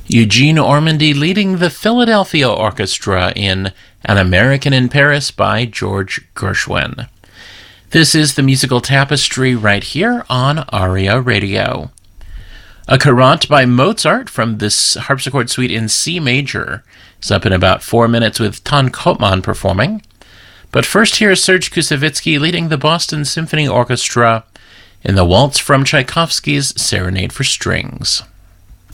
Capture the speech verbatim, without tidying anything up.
Eugene Ormandy leading the Philadelphia Orchestra in An American in Paris by George Gershwin. This is the musical tapestry right here on ARIA Radio. A Courante by Mozart from this harpsichord suite in C major is up in about four minutes with Ton Koopman performing. But first here is Serge Koussevitzky leading the Boston Symphony Orchestra in the waltz from Tchaikovsky's Serenade for Strings.